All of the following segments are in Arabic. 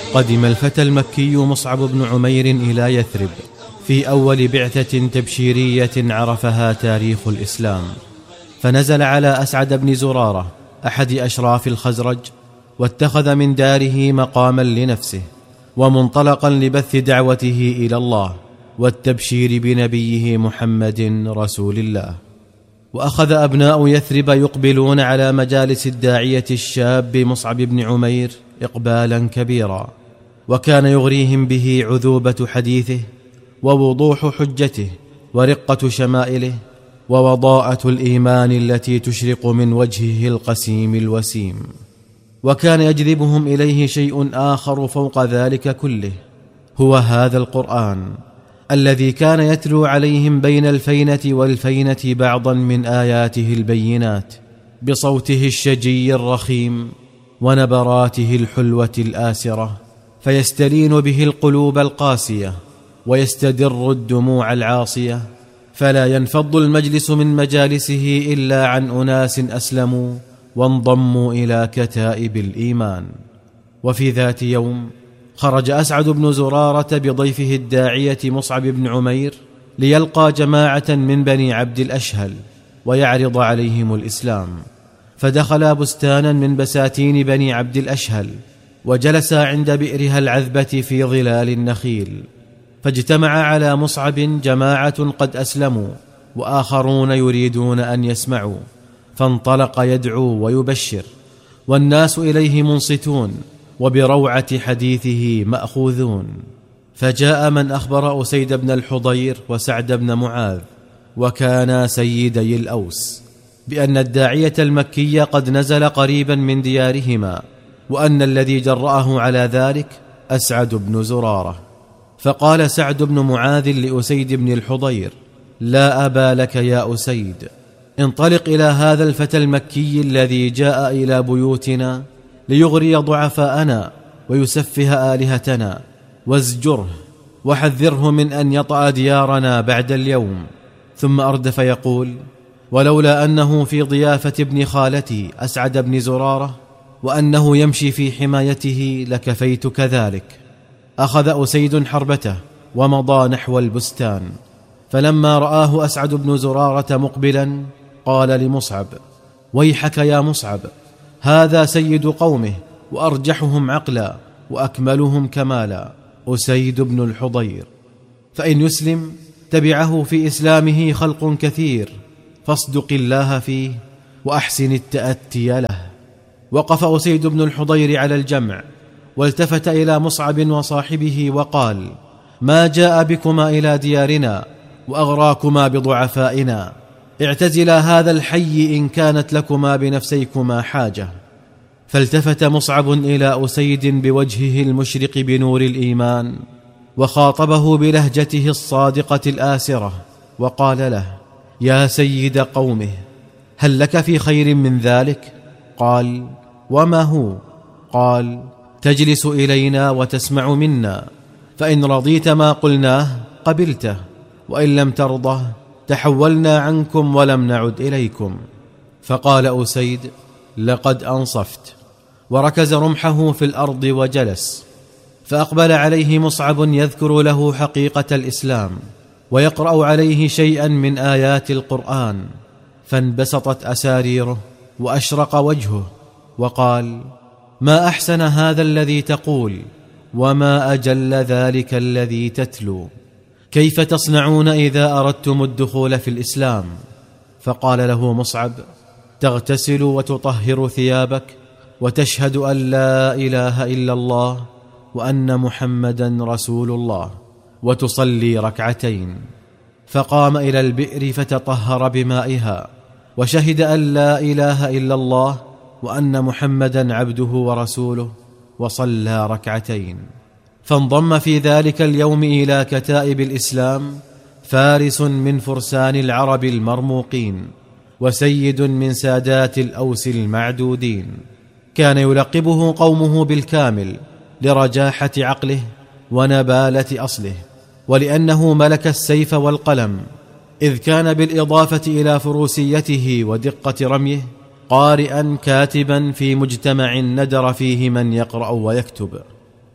قدم الفتى المكي مصعب بن عمير إلى يثرب في أول بعثة تبشيرية عرفها تاريخ الإسلام، فنزل على أسعد بن زرارة أحد أشراف الخزرج، واتخذ من داره مقاما لنفسه ومنطلقا لبث دعوته إلى الله والتبشير بنبيه محمد رسول الله. وأخذ أبناء يثرب يقبلون على مجالس الداعية الشاب مصعب بن عمير إقبالا كبيرا، وكان يغريهم به عذوبة حديثه ووضوح حجته ورقة شمائله ووضاءة الإيمان التي تشرق من وجهه القسيم الوسيم. وكان يجذبهم إليه شيء آخر فوق ذلك كله، هو هذا القرآن الذي كان يتلو عليهم بين الفينة والفينة بعضا من آياته البينات بصوته الشجي الرخيم ونبراته الحلوة الآسرة، فيستلين به القلوب القاسية ويستدر الدموع العاصية، فلا ينفض المجلس من مجالسه إلا عن أناس أسلموا وانضموا إلى كتائب الإيمان. وفي ذات يوم خرج أسعد بن زرارة بضيفه الداعية مصعب بن عمير ليلقى جماعة من بني عبد الأشهل ويعرض عليهم الإسلام، فدخل بستانا من بساتين بني عبد الأشهل وجلس عند بئرها العذبة في ظلال النخيل، فاجتمع على مصعب جماعة قد أسلموا وآخرون يريدون أن يسمعوا، فانطلق يدعو ويبشر، والناس إليه منصتون وبروعة حديثه مأخوذون. فجاء من أخبر أسيد بن الحضير وسعد بن معاذ، وكانا سيدي الأوس، بأن الداعية المكي قد نزل قريبا من ديارهما، وأن الذي جرأه على ذلك أسعد بن زرارة. فقال سعد بن معاذ لأسيد بن الحضير: لا أبا لك يا أسيد، انطلق إلى هذا الفتى المكي الذي جاء إلى بيوتنا ليغري ضعفاءنا ويسفه آلهتنا، وازجره وحذره من أن يطأ ديارنا بعد اليوم. ثم أردف يقول: ولولا أنه في ضيافة ابن خالتي أسعد بن زرارة وأنه يمشي في حمايته لكفيت كذلك. أخذ أسيد حربته ومضى نحو البستان، فلما رآه أسعد بن زرارة مقبلا قال لمصعب: ويحك يا مصعب، هذا سيد قومه وأرجحهم عقلا وأكملهم كمالا، أسيد بن الحضير، فإن يسلم تبعه في إسلامه خلق كثير، فاصدق الله فيه وأحسن التأتي له. وقف أسيد بن الحضير على الجمع، والتفت إلى مصعب وصاحبه وقال: ما جاء بكما إلى ديارنا وأغراكما بضعفائنا؟ اعتزلا هذا الحي إن كانت لكما بنفسيكما حاجة. فالتفت مصعب إلى أسيد بوجهه المشرق بنور الإيمان، وخاطبه بلهجته الصادقة الآسرة، وقال له: يا سيد قومه، هل لك في خير من ذلك؟ قال: وما هو؟ قال: تجلس إلينا وتسمع منا، فإن رضيت ما قلناه قبلته، وإن لم ترضه تحولنا عنكم ولم نعد إليكم. فقال أسيد: لقد أنصفت، وركز رمحه في الأرض وجلس. فأقبل عليه مصعب يذكر له حقيقة الإسلام ويقرأ عليه شيئا من آيات القرآن، فانبسطت أساريره وأشرق وجهه، وقال: ما أحسن هذا الذي تقول، وما أجل ذلك الذي تتلو، كيف تصنعون إذا أردتم الدخول في الإسلام؟ فقال له مصعب: تغتسل وتطهر ثيابك، وتشهد أن لا إله إلا الله وأن محمدا رسول الله، وتصلي ركعتين. فقام إلى البئر فتطهر بمائها، وشهد أن لا إله إلا الله وأن محمدا عبده ورسوله، وصلى ركعتين. فانضم في ذلك اليوم إلى كتائب الإسلام فارس من فرسان العرب المرموقين، وسيد من سادات الأوس المعدودين، كان يلقبه قومه بالكامل لرجاحة عقله ونبالة أصله، ولأنه ملك السيف والقلم، إذ كان بالإضافة إلى فروسيته ودقة رميه قارئا كاتبا في مجتمع ندر فيه من يقرأ ويكتب.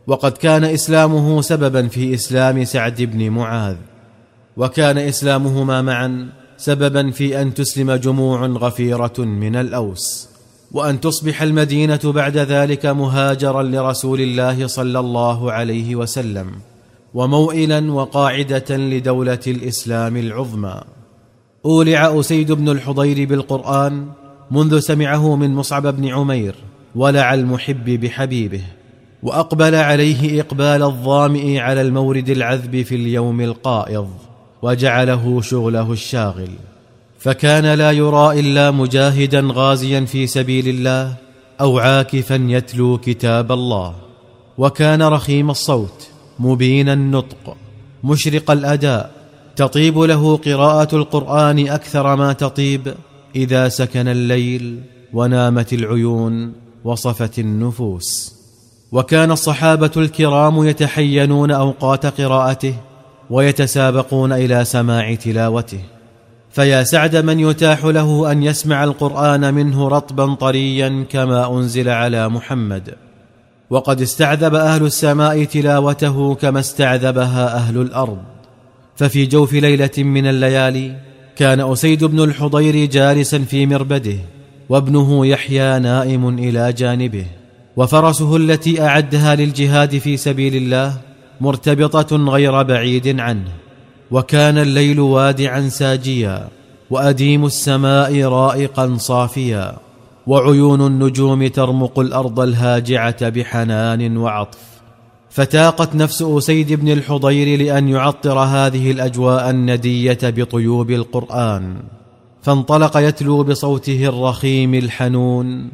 وقد كان إسلامه سببا في إسلام سعد بن معاذ، وكان إسلامهما معا سببا في أن تسلم جموع غفيرة من الأوس، وأن تصبح المدينة بعد ذلك مهاجرا لرسول الله صلى الله عليه وسلم، وموئلا وقاعدة لدولة الإسلام العظمى. أولع أسيد بن الحضير بالقرآن منذ سمعه من مصعب بن عمير ولع المحب بحبيبه، وأقبل عليه إقبال الظامئ على المورد العذب في اليوم القائض، وجعله شغله الشاغل، فكان لا يرى إلا مجاهدا غازيا في سبيل الله أو عاكفا يتلو كتاب الله. وكان رخيم الصوت مبين النطق مشرق الأداء، تطيب له قراءة القرآن أكثر ما تطيب إذا سكن الليل ونامت العيون وصفت النفوس. وكان الصحابة الكرام يتحينون أوقات قراءته ويتسابقون إلى سماع تلاوته، فيا سعد من يتاح له أن يسمع القرآن منه رطبا طريا كما أنزل على محمد. وقد استعذب أهل السماء تلاوته كما استعذبها أهل الأرض. ففي جوف ليلة من الليالي كان أسيد بن الحضير جالسا في مربده، وابنه يحيى نائم إلى جانبه، وفرسه التي أعدها للجهاد في سبيل الله مرتبطة غير بعيد عنه. وكان الليل وادعا ساجيا، وأديم السماء رائقا صافيا، وعيون النجوم ترمق الأرض الهاجعة بحنان وعطف. فتاقت نفس أسيد بن الحضير لأن يعطر هذه الأجواء الندية بطيوب القرآن، فانطلق يتلو بصوته الرخيم الحنون